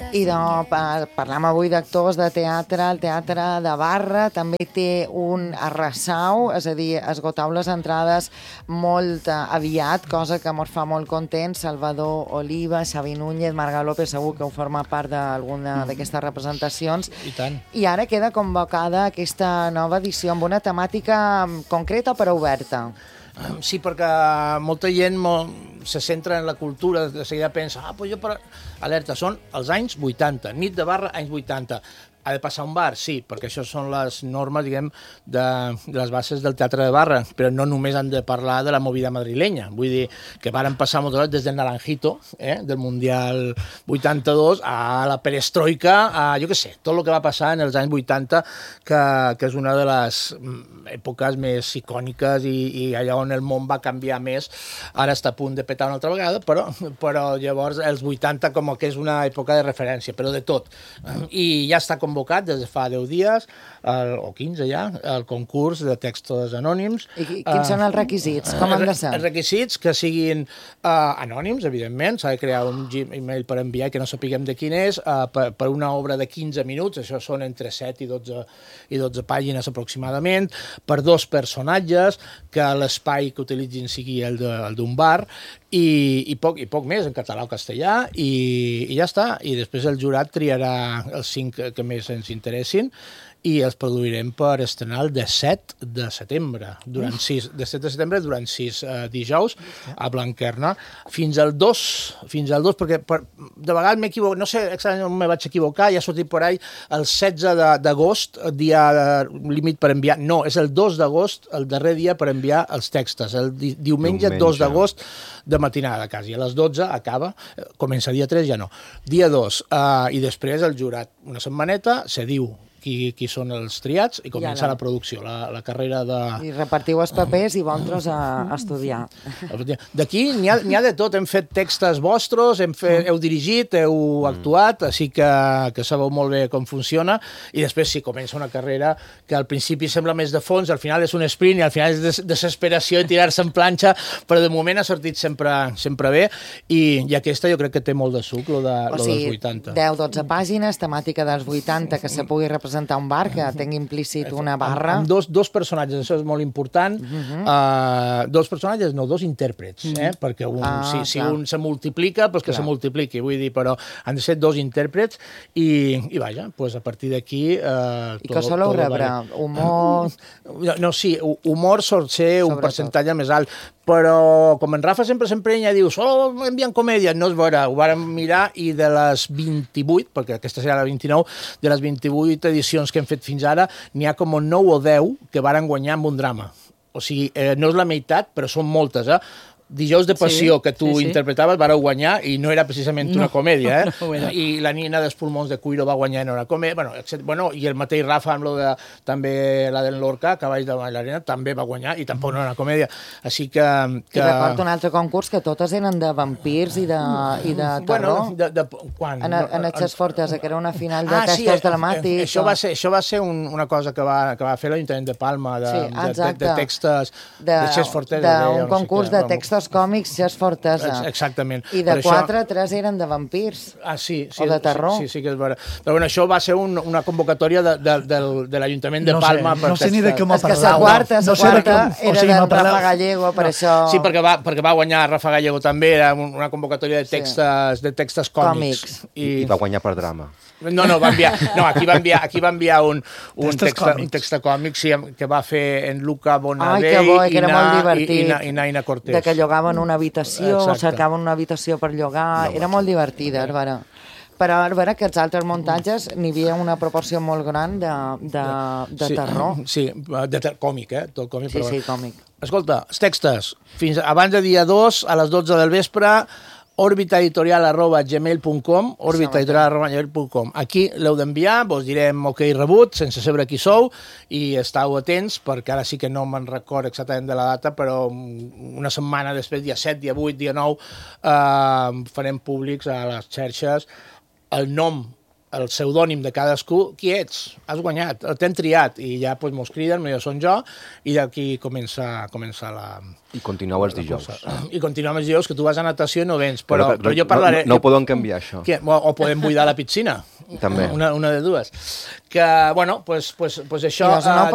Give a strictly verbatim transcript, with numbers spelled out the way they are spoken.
I de, parlem avui d'actors de teatre. El Teatre de Barra també té un arrasau, és a dir, esgotau les entrades molt aviat, cosa que ens fa molt contents. Salvador Oliva, Xavi Núñez, Marga López, segur que heu format part d'alguna d'aquestes representacions. I tant. I ara queda convocada aquesta nova edició amb una temàtica concreta però oberta. Sí, perquè molta gent molt se centra en la cultura, de seguida pensa, ah, pues jo per... Alerta, són els anys vuitanta, nit de Barra, anys vuitanta. Ha de passar un bar? Sí, perquè això són les normes, diguem, de, de les bases del Teatre de Barra, però no només han de parlar de la movida madrilenya. Vull dir que varen passar moltes hores des del Naranjito, eh, del Mundial vuitanta-dos, a la perestroika, a, jo què sé, tot el que va passar en els anys vuitanta, que, que és una de les èpoques més icòniques i, i allà on el món va canviar més. Ara està a punt de petar una altra vegada, però, però llavors els vuitanta com que és una època de referència, però de tot. I ja està convocat des de fa deu dies, el, o quinze ja, el concurs de textos anònims. I quins uh, són els requisits? Com han de ser? Els requisits que siguin uh, anònims, evidentment, s'ha de crear un Gmail per enviar que no sapiguem de quin és, uh, per, per una obra de quinze minuts, això són entre set i dotze, i dotze pàgines aproximadament, per dos personatges, que l'espai que utilitzin sigui el d'un bar, i, i, poc, i poc més, en català o castellà, i, i ja està. I després el jurat triarà els cinc que més ens interessin, i els produirem per estrenar el disset de setembre, durant sis, disset de setembre durant sis uh, dijous a Blanquerna, fins al dos, fins al dos, perquè per, de vegades m'he equivocat, no sé exactament on me vaig equivocar, ja ha sortit per ahí el setze d'agost, dia límit per enviar, no, és el dos d'agost, el darrer dia per enviar els textos, el di diumenge, diumenge dos d'agost de matinada, quasi, a les dotze acaba, comença dia tres, ja no, dia dos, uh, i després el jurat, una setmaneta, se diu Qui, qui són els triats i comença ja, la producció, la, la carrera de... I repartiu els papers i vosaltres a, a estudiar. D'aquí n'hi ha, ha de tot, hem fet textos vostres, hem fet, mm. heu dirigit, heu mm. actuat, així que, que sabeu molt bé com funciona, i després sí, comença una carrera que al principi sembla més de fons, al final és un sprint i al final és des desesperació i tirar-se en planxa, però de moment ha sortit sempre, sempre bé, i, i aquesta jo crec que té molt de suc, lo, de, o lo sigui, dels vuitanta. deu dotze pàgines, temàtica dels vuitanta, que se pugui representar un bar, que tingui implícit una barra. Amb, amb dos, dos personatges, això és molt important. Uh-huh. uh, dos personatges, no, dos intèrprets, eh? Uh-huh. Perquè un, ah, si, si un se multiplica, doncs que clar. se multipliqui, vull dir, però han de ser dos intèrprets i, i vaja, doncs a partir d'aquí... Uh, I que soleu rebre? Humor... No, no, sí, humor sol ser un percentatge més alt, però com en Rafa sempre s'emprenya, diu, solo envien comèdia, no és vera, ho vàrem mirar i de les vint-i-vuit, perquè aquesta serà la vint-i-nou, de les vint-i-vuit edicions que hem fet fins ara, n'hi ha com nou o deu que varen guanyar amb un drama. O sigui, eh, no és la meitat, però són moltes, eh? Dijous de passió, sí, que tu sí, sí. interpretaves, vareu guanyar i no era precisament no, una comèdia, eh? No, no, I la Nina dels pulmons de Cuiro va guanyar en una comèdia, bueno, etcètera. Bueno, i el mateix Rafa amb lo de, també la del Lorca, Cavalls de Bailarina, també va guanyar i tampoc no era una comèdia. Així que... que... I recordo un altre concurs que totes eren de vampirs i de, i de terror. Bueno, de, de, quan? En, en Etxes Fortes, que era una final de ah, textos sí, dramàtics. Això, o... va ser, això va ser un, una cosa que va, que va fer l'Ajuntament de Palma, de, sí, de, de, de textos de Etxes Fortes. D'un concurs de textos còmics, Fortesa. Exactament. I de per quatre, això... tres eren de vampirs. Ah, sí. sí o de terror. Sí, sí, sí que és vera. Però bueno, això va ser un, una convocatòria de, de, de, de l'Ajuntament de no Palma. Sé, no sé ni de què m'ha parlat. És que la quarta, la no quarta no era o sigui, de Rafa Gallego, per no. això... Sí, perquè va, perquè va guanyar Rafa Gallego també, era una convocatòria de textos, sí. de textos còmics. còmics. I... I va guanyar per drama. No, no, va enviar, no aquí, va enviar, aquí va enviar un, un, text, un text còmic sí, que va fer en Luca Bonadé Ai, bo, i, na, i, i, i Naina Cortés. De que llogaven una habitació, Exacte. cercaven una habitació per llogar, no, era molt divertida, és vera. Però és vera que els altres muntatges n'hi havia una proporció molt gran de, de, de sí, terror. Sí, de ter còmic, eh? Tot còmic, sí, però... sí, còmic. Escolta, els textos, fins abans de dia dos, a les dotze del vespre, orbitaeditorial arroba gmail punt com, orbitaeditorial arroba gmail punt com. Aquí l'heu d'enviar, vos direm ok rebut, sense saber qui sou, i estàu atents, perquè ara sí que no me'n record exactament de la data, però una setmana després, dia set, dia vuit, dia nou, eh, farem públics a les xarxes el nom el pseudònim de cadascú, qui ets? Has guanyat, t'hem triat, i ja pues, mos criden, jo són jo, i d'aquí comença, comença la... I continueu els dijous. I continuem els dijous, que tu vas a natació i no vens, però, però, però jo parlaré... No, no ho podem canviar, això. Que, o, o podem buidar la piscina. També. Una, una de dues. Que, bueno, pues, pues, pues això... I doncs no uh,